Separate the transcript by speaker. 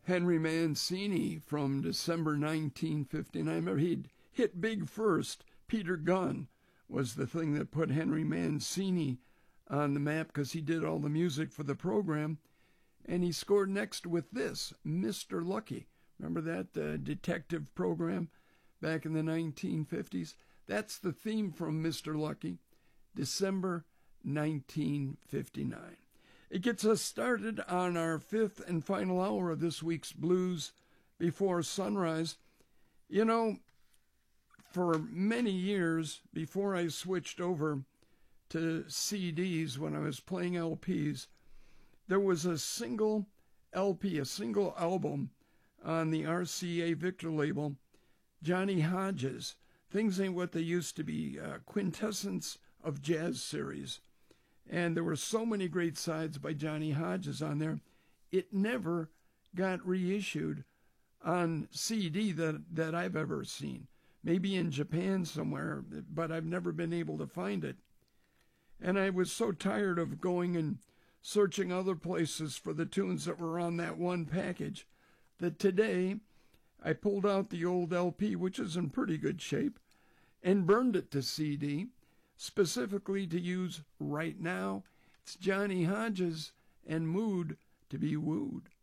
Speaker 1: Henry Mancini from December 1959. I remember he'd hit big first. Peter Gunn was the thing that put Henry Mancini on the map because he did all the music for the program. And he scored next with this, Mr. Lucky. Remember that detective program back in the 1950s? That's the theme from Mr. Lucky, December 1959. It gets us started on our fifth and final hour of this week's Blues Before Sunrise. You know, for many years before I switched over to CDs when I was playing LPs, there was a single LP, a single album on the RCA Victor label, Johnny Hodges, Things Ain't What They Used to Be, Quintessence of Jazz series. And there were so many great sides by Johnny Hodges on there. It never got reissued on CD that I've ever seen. Maybe in Japan somewhere, but I've never been able to find it. And I was so tired of going and searching other places for the tunes that were on that one package that today I pulled out the old LP, which is in pretty good shape, and burned it to CD, specifically to use right now. It's Johnny Hodges and Mood to Be Wooed.